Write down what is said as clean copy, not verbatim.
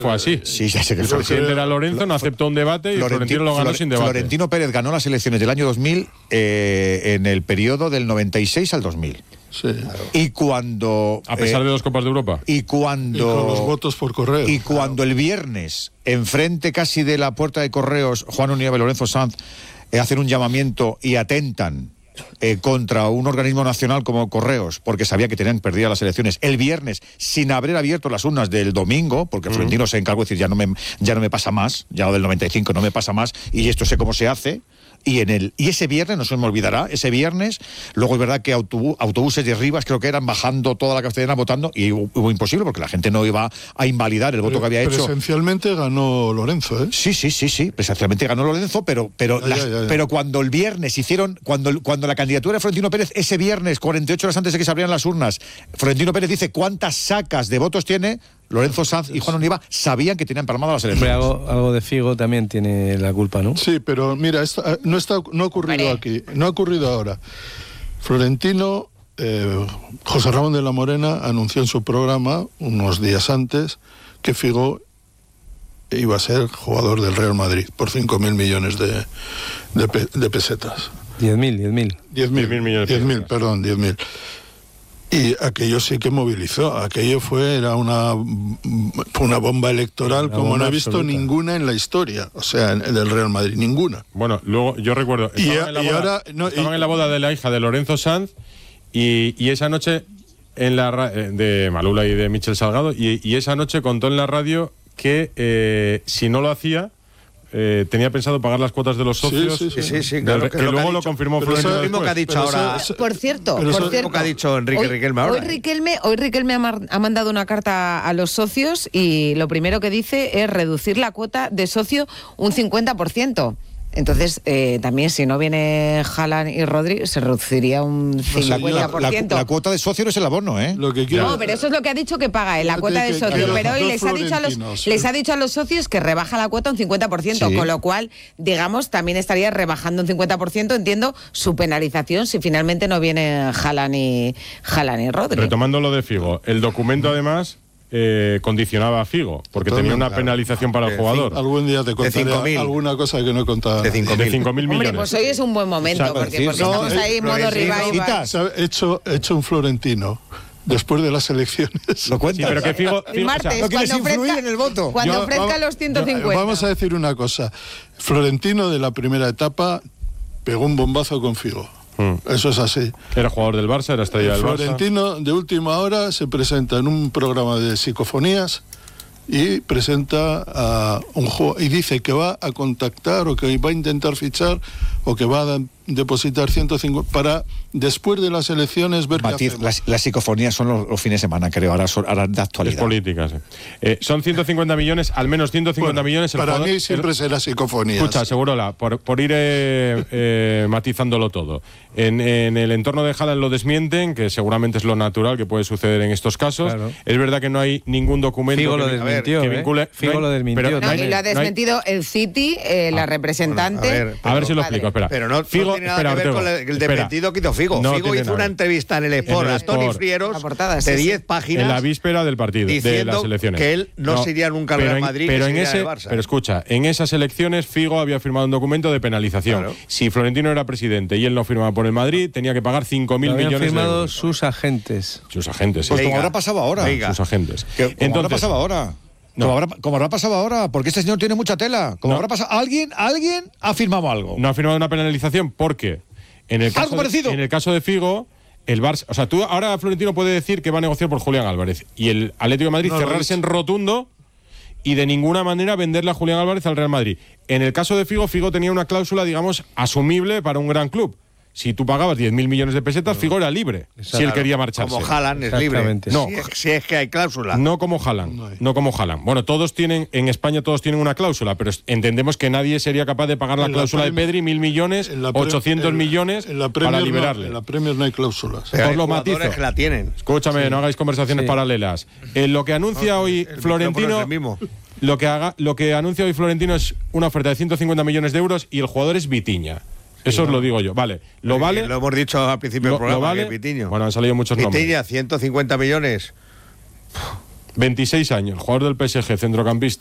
Fue así. Sí, ya sé que el fue presidente era Lorenzo, no aceptó un debate y Florentino lo ganó sin debate. Florentino Pérez ganó las elecciones del año 2000 en el periodo del 96 al 2000. Sí. Claro. Y cuando... A pesar de 2 Copas de Europa. Y con los votos por correo. Y cuando el viernes, enfrente casi de la puerta de Correos, Juan Univa y Lorenzo Sanz hacen un llamamiento y atentan contra un organismo nacional como Correos, porque sabía que tenían perdidas las elecciones el viernes, sin haber abierto las urnas del domingo, porque Florentino se encargó de decir, ya no me pasa más, ya lo del 95 no me pasa más, y esto sé cómo se hace. Y ese viernes, no se me olvidará, ese viernes, luego es verdad que autobuses de Rivas creo que eran bajando toda la Castellana votando, y hubo imposible porque la gente no iba a invalidar el voto que había hecho. Presencialmente ganó Lorenzo, ¿eh? Sí, presencialmente ganó Lorenzo, pero cuando el viernes cuando la candidatura de Florentino Pérez, ese viernes, 48 horas antes de que se abrieran las urnas, Florentino Pérez dice cuántas sacas de votos tiene, Lorenzo Sanz y Juan Univa sabían que tenían palmadas las elecciones. Algo de Figo también tiene la culpa, ¿no? Sí, pero mira, no ha ocurrido aquí, no ha ocurrido ahora. Florentino, José Ramón de la Morena anunció en su programa, unos días antes, que Figo iba a ser jugador del Real Madrid por 5.000 millones de pesetas. 10.000. 10.000. Y aquello sí que movilizó, aquello era una bomba electoral como no he visto ninguna en la historia, o sea, del Real Madrid, ninguna. Bueno, luego yo recuerdo, estaban en la boda de la hija de Lorenzo Sanz y esa noche de Malula y de Michel Salgado, y esa noche contó en la radio que si no lo hacía, tenía pensado pagar las cuotas de los socios. Sí, claro, que luego lo confirmó Florentino. Eso es lo mismo que ha dicho ahora. Por cierto, que ha dicho Enrique Riquelme ahora. Hoy Riquelme ha mandado una carta a los socios y lo primero que dice es reducir la cuota de socio un 50%. Entonces, también si no viene Haaland y Rodri, se reduciría un 50%. La cuota de socio no es el abono, ¿eh? No, pero eso es lo que ha dicho que paga, la cuota de socio. Pero hoy les ha dicho a los socios que rebaja la cuota un 50%, sí. Con lo cual, digamos, también estaría rebajando un 50%, entiendo, su penalización si finalmente no viene Haaland y Rodri. Retomando lo de Figo, el documento además... condicionaba a Figo, porque tenía una penalización para el jugador. Algún día te contaré alguna cosa que no he contado. De 5.000 millones. Hombre, pues hoy es un buen momento, porque estamos ahí en modo revival. He hecho un Florentino después de las elecciones. ¿Lo cuentas? Sí, pero que Figo el martes, no quieres influir en el voto. Cuando ofrezca los 150. Vamos a decir una cosa. Florentino de la primera etapa pegó un bombazo con Figo. Eso es así. Era jugador del Barça, era estrella del Barça. Florentino de última hora se presenta en un programa de psicofonías y presenta a un juego y dice que va a contactar o que va a intentar fichar o que va a depositar 150 para después de las elecciones ver Matiz, las psicofonías son los fines de semana, creo, ahora de actualidad. Es política, sí. Son 150 millones, al menos 150 millones. Para mí siempre será psicofonías. Escucha, Segurola, por ir matizándolo todo. En el entorno de Haaland lo desmienten, que seguramente es lo natural que puede suceder en estos casos. Claro. Es verdad que no hay ningún documento Figo lo desmintió, que vincule... Figo lo desmintió. Y lo ha desmentido el City, la representante. A ver si lo explico, espera. Pero no Figo, tiene nada que ver con el desmentido que hizo Figo. No Figo hizo una entrevista en el Sport a Toni Frieros de 10 páginas. En la víspera del partido, de las elecciones. Que él no se iría nunca al Real Madrid, pero en ese, Barça. Pero escucha, en esas elecciones Figo había firmado un documento de penalización. Claro. Si Florentino era presidente y él no firmaba por el Madrid, tenía que pagar 5.000 millones de euros. Sus agentes. Sus agentes, pues como habrá pasado ahora. Sus agentes. Como habrá pasado ahora. Como habrá pasado ahora, porque este señor tiene mucha tela. Habrá pasado, alguien ha firmado algo. No ha firmado una penalización porque en el caso de Figo, el Barça, o sea, tú ahora Florentino puede decir que va a negociar por Julián Álvarez y el Atlético de Madrid cerrarse en rotundo y de ninguna manera venderle a Julián Álvarez al Real Madrid. En el caso de Figo tenía una cláusula, digamos, asumible para un gran club. Si tú pagabas 10.000 millones de pesetas, Figo era libre. Si él quería marcharse. Como Haaland es libre. No, si es que hay cláusula. No como Haaland. No como Haaland. Bueno, en España todos tienen una cláusula, pero entendemos que nadie sería capaz de pagar la cláusula de Pedri, 1.000 millones, 800 millones para liberarle. En la Premier no hay cláusulas. Pero lo matizo. Que la tienen. Escúchame, no hagáis conversaciones paralelas. Lo que anuncia hoy Florentino... Lo que anuncia hoy Florentino es una oferta de 150 millones de euros y el jugador es Vitinha. Eso os lo digo yo. Vale, lo vale. Lo hemos dicho al principio del programa, vale, que Vitinho. Bueno, han salido muchos nombres. Vitinha, 150 millones. 26 años, jugador del PSG, centrocampista.